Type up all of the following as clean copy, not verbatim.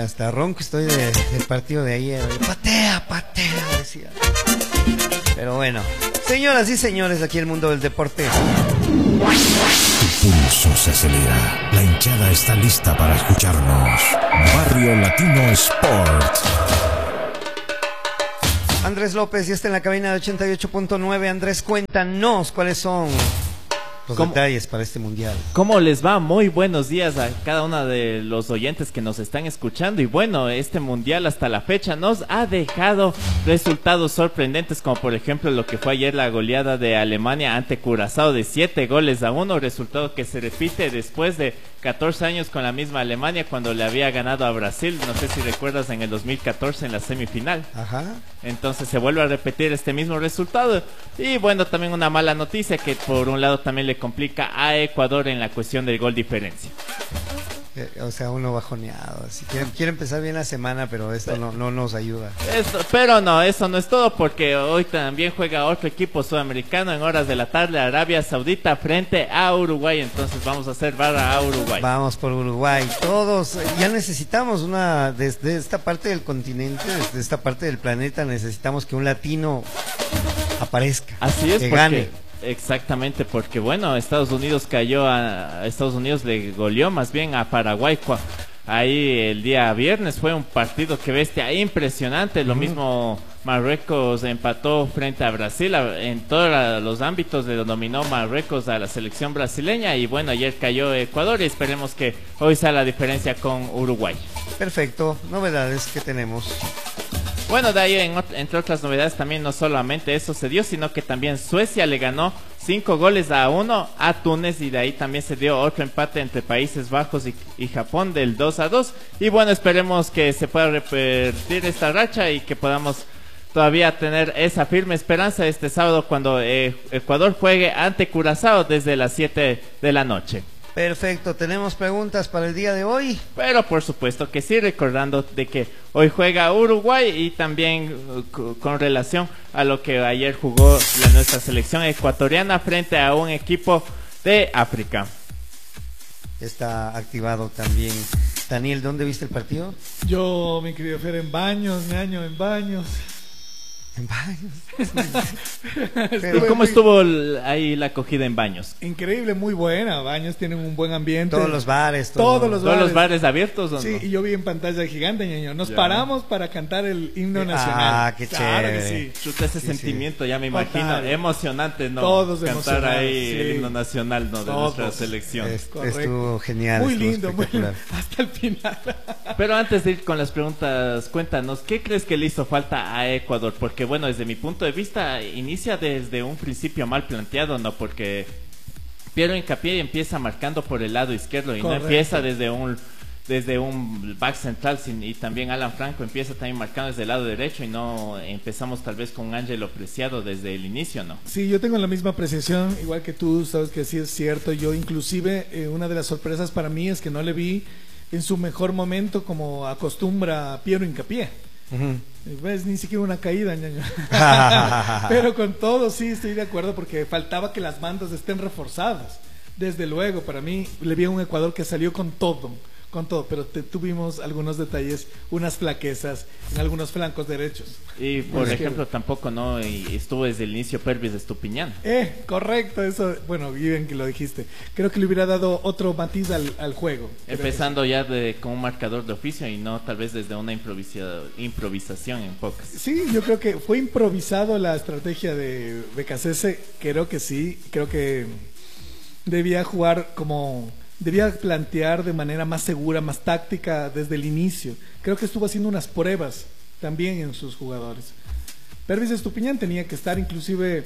hasta ronco estoy del partido de ayer. Patea, decía. Pero bueno, señoras y señores, aquí el mundo del deporte. Tu pulso se acelera. La hinchada está lista para escucharnos. Barrio Latino Sport. Andrés López ya está en la cabina de 88.9. Andrés, cuéntanos cuáles son los detalles para este mundial. ¿Cómo les va? Muy buenos días a cada uno de los oyentes que nos están escuchando. Y bueno, este mundial hasta la fecha nos ha dejado resultados sorprendentes, como por ejemplo lo que fue ayer la goleada de Alemania ante Curazao de 7-1, resultado que se repite después de 14 años con la misma Alemania, cuando le había ganado a Brasil, no sé si recuerdas, en el 2014 en la semifinal. Ajá. Entonces se vuelve a repetir este mismo resultado. Y bueno, también una mala noticia que por un lado también le complica a Ecuador en la cuestión del gol diferencia. O sea, uno bajoneado. Así quiere empezar bien la semana, pero esto no nos ayuda. Pero no, eso no es todo, porque hoy también juega otro equipo sudamericano en horas de la tarde, Arabia Saudita frente a Uruguay. Entonces vamos a hacer barra a Uruguay. Vamos por Uruguay. Todos ya necesitamos desde esta parte del continente, desde esta parte del planeta, necesitamos que un latino aparezca. Así es, que gane. Exactamente, porque bueno, Estados Unidos le goleó más bien a Paraguay ahí el día viernes. Fue un partido que bestia impresionante. Lo mismo Marruecos empató frente a Brasil. En todos los ámbitos le dominó Marruecos a la selección brasileña. Y bueno, ayer cayó Ecuador y esperemos que hoy sea la diferencia con Uruguay. Perfecto, novedades que tenemos. Bueno, de ahí, entre otras novedades, también no solamente eso se dio, sino que también Suecia le ganó 5-1 a Túnez, y de ahí también se dio otro empate entre Países Bajos y Japón del 2-2. Y bueno, esperemos que se pueda repetir esta racha y que podamos todavía tener esa firme esperanza este sábado cuando Ecuador juegue ante Curazao desde las 7 de la noche. Perfecto, ¿tenemos preguntas para el día de hoy? Pero por supuesto que sí, recordando de que hoy juega Uruguay y también con relación a lo que ayer jugó nuestra selección ecuatoriana frente a un equipo de África. Está activado también. Daniel, ¿dónde viste el partido? Yo, mi querido Fer, en Baños, ñaño, en Baños. En Baños. ¿Y cómo estuvo ahí la acogida en Baños? Increíble, muy buena. Baños tienen un buen ambiente. Todos los bares. Todos los bares abiertos, ¿o sí, no? y yo vi en pantalla gigante, ñaño. Nos paramos para cantar el himno nacional. Qué claro chévere. Que sí. Chuta, ese sentimiento, ya me imagino. Total. Emocionante, ¿no? Todos cantar ahí sí. el himno nacional, ¿no? De Todos. nuestra selección. Estuvo genial. Muy estuvo lindo, espectacular. hasta el final. Pero antes de ir con las preguntas, cuéntanos, ¿qué crees que le hizo falta a Ecuador? Porque bueno, desde mi punto de vista, inicia desde un principio mal planteado, ¿no? Porque Piero Hincapié empieza marcando por el lado izquierdo y Correcto. no empieza desde un back central, y también Alan Franco empieza también marcando desde el lado derecho, y no empezamos tal vez con Ángelo Preciado desde el inicio, ¿no? Sí, yo tengo la misma apreciación, igual que tú, sabes que sí es cierto. Yo inclusive, una de las sorpresas para mí es que no le vi en su mejor momento como acostumbra Piero Hincapié. ¿Ves? Ni siquiera una caída, ñaño. Pero con todo sí estoy de acuerdo, porque faltaba que las bandas estén reforzadas. Desde luego, para mí le vi a un Ecuador que salió con todo, pero tuvimos algunos detalles, unas flaquezas en algunos flancos derechos. Y por ejemplo tampoco no estuvo desde el inicio Pervis Estupiñán. Correcto, eso, bueno, bien que lo dijiste. Creo que le hubiera dado otro matiz al juego. Empezando ya con un marcador de oficio y no tal vez desde una improvisación en pocas. Sí, yo creo que fue improvisado la estrategia de Becasese, creo que sí, creo que debía plantear de manera más segura, más táctica desde el inicio. Creo que estuvo haciendo unas pruebas también en sus jugadores. Pervis Estupiñán tenía que estar, inclusive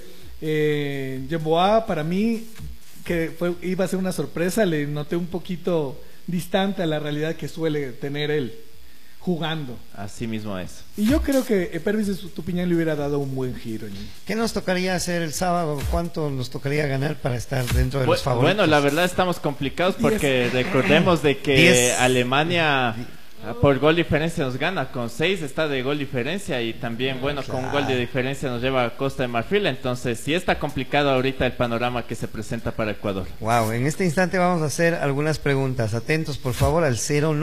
Yeboah, para mí, iba a ser una sorpresa, le noté un poquito distante a la realidad que suele tener él jugando. Así mismo es. Y yo creo que Pervis Estupiñán le hubiera dado un buen giro. ¿Qué nos tocaría hacer el sábado? ¿Cuánto nos tocaría ganar para estar dentro de los favoritos? Bueno, la verdad estamos complicados porque recordemos de que 10. Alemania Por gol diferencia nos gana, con 6 está de gol diferencia y también, bueno, con un gol de diferencia nos lleva a Costa de Marfil, entonces sí está complicado ahorita el panorama que se presenta para Ecuador. Wow, en este instante vamos a hacer algunas preguntas. Atentos, por favor, al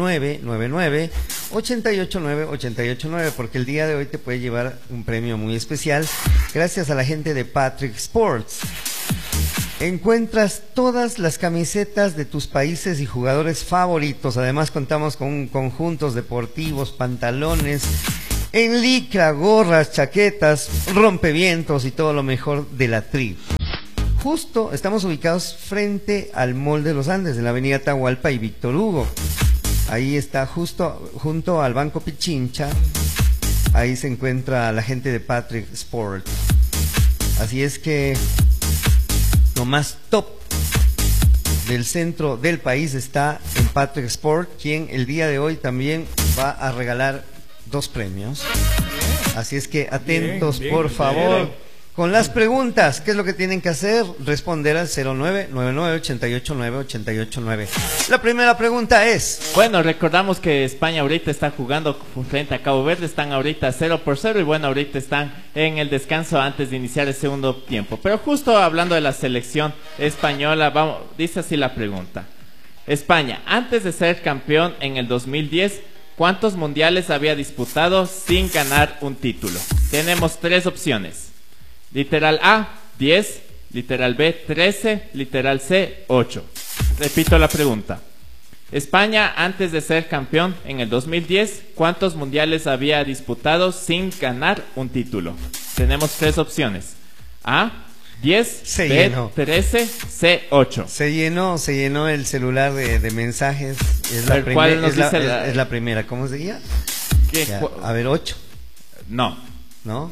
0999-889-889, porque el día de hoy te puede llevar un premio muy especial gracias a la gente de Patrick Sports. Encuentras todas las camisetas de tus países y jugadores favoritos. Además contamos con conjuntos deportivos, pantalones en licra, gorras, chaquetas, rompevientos y todo lo mejor de la tri. Justo estamos ubicados frente al Mall de los Andes, en la avenida Atahualpa y Víctor Hugo. Ahí está, justo junto al Banco Pichincha. Ahí se encuentra la gente de Patrick Sport. Así es que lo más top del centro del país está en Patrick Sport, quien el día de hoy también va a regalar 2 premios. Así es que atentos, bien, por favor, con las preguntas. ¿Qué es lo que tienen que hacer? Responder al 0999-889-889. La primera pregunta es... Bueno, recordamos que España ahorita está jugando frente a Cabo Verde, están ahorita 0-0 y bueno, ahorita están en el descanso antes de iniciar el segundo tiempo. Pero justo hablando de la selección española, dice así la pregunta. España, antes de ser campeón en el 2010, ¿cuántos mundiales había disputado sin ganar un título? Tenemos 3 opciones. Literal A, 10, literal B, 13, literal C, 8. Repito la pregunta. España, antes de ser campeón en el 2010, ¿cuántos mundiales había disputado sin ganar un título? Tenemos 3 opciones. A, 10, se B, llenó. 13, C, 8. Se llenó el celular de mensajes. Es la, es la primera. ¿Cómo se llama? A ver, 8. No. ¿No?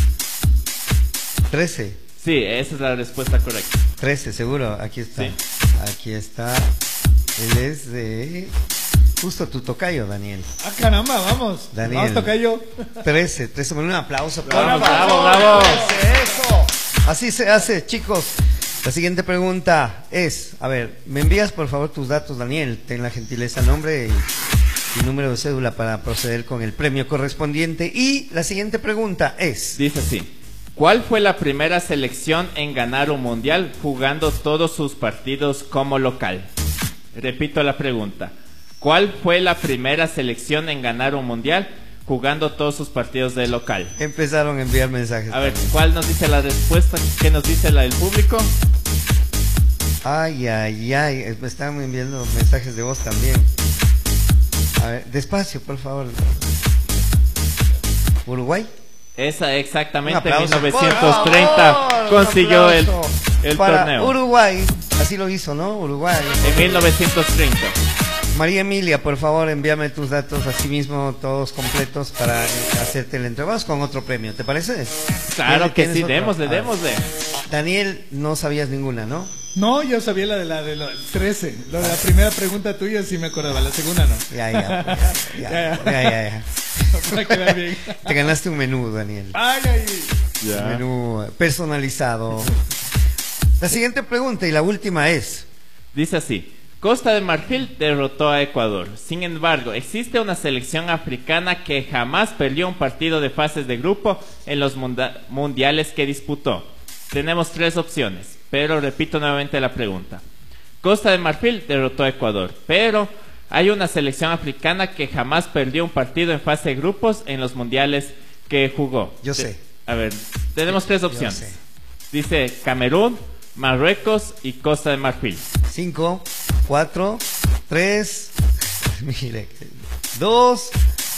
13. Sí, esa es la respuesta correcta. 13, seguro. Aquí está. Sí. Aquí está. Él es de... Justo tu tocayo, Daniel. Ah, caramba, vamos. Daniel. Vamos, tocayo. 13. Un aplauso. Bravo. Eso. Así se hace, chicos. La siguiente pregunta es... A ver, me envías por favor tus datos, Daniel. Ten la gentileza, nombre y número de cédula para proceder con el premio correspondiente. Y la siguiente pregunta es... Dice así. ¿Cuál fue la primera selección en ganar un mundial jugando todos sus partidos como local? Repito la pregunta. ¿Cuál fue la primera selección en ganar un mundial jugando todos sus partidos de local? Empezaron a enviar mensajes. A ver, ¿cuál nos dice la respuesta? ¿Qué nos dice la del público? Ay, me están enviando mensajes de voz también. A ver, despacio, por favor. ¿Uruguay? Esa exactamente, en 1930 consiguió el torneo. Uruguay, así lo hizo, ¿no? Uruguay. En 1930. María Emilia, por favor, envíame tus datos así mismo, todos completos, para hacerte el entrega. Vamos con otro premio, ¿te parece? Claro que sí, démosle. Daniel, no sabías ninguna, ¿no? No, yo sabía la de la 13. Lo de la primera pregunta tuya sí me acordaba, la segunda no. Ya. Para quedar bien. Te ganaste un menú, Daniel. Ay. Ya. Un menú personalizado. La siguiente pregunta y la última es... Dice así. Costa de Marfil derrotó a Ecuador. Sin embargo, existe una selección africana que jamás perdió un partido de fases de grupo en los mundiales que disputó. Tenemos 3 opciones, pero repito nuevamente la pregunta. Costa de Marfil derrotó a Ecuador, pero hay una selección africana que jamás perdió un partido en fase de grupos en los mundiales que jugó. Yo sé. A ver, tenemos 3 opciones. Dice Camerún, Marruecos y Costa de Marfil. 5, 4, 3, 2,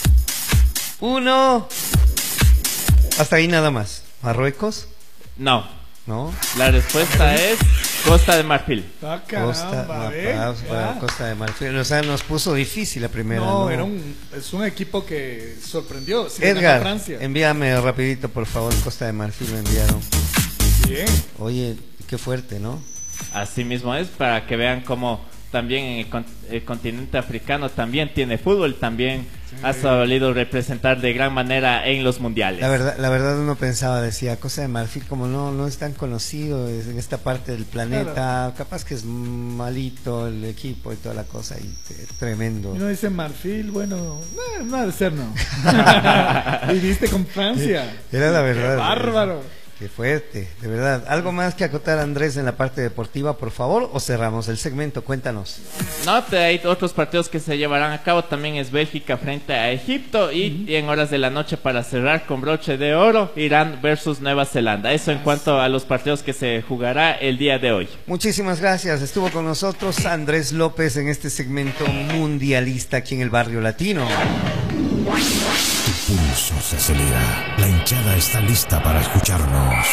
1. Hasta ahí nada más. ¿Marruecos? No. ¿No? La respuesta es Costa de Marfil. Ah, caramba, Costa de Marfil. O sea, nos puso difícil la primera. No, es un equipo que sorprendió. Edgar, Francia. Envíame rapidito, por favor. Costa de Marfil me enviaron. Bien. Oye, qué fuerte, ¿no? Así mismo es, para que vean cómo también en el continente africano también tiene fútbol, también ha solido representar de gran manera en los mundiales. La verdad uno pensaba, decía, Costa de Marfil como no es tan conocido en esta parte del planeta, capaz que es malito el equipo y toda la cosa, y tremendo. Y uno dice Marfil, bueno, no ha de ser, no. Viviste con Francia. Era la verdad. ¡Qué bárbaro! Qué fuerte, de verdad. ¿Algo más que acotar, Andrés, en la parte deportiva, por favor? ¿O cerramos el segmento? Cuéntanos. No, hay otros partidos que se llevarán a cabo. También es Bélgica frente a Egipto. Y en horas de la noche, para cerrar con broche de oro, Irán versus Nueva Zelanda. Eso en cuanto a los partidos que se jugará el día de hoy. Muchísimas gracias. Estuvo con nosotros Andrés López en este segmento mundialista aquí en el Barrio Latino. Tu pulso se acelera. La hinchada está lista para escucharnos.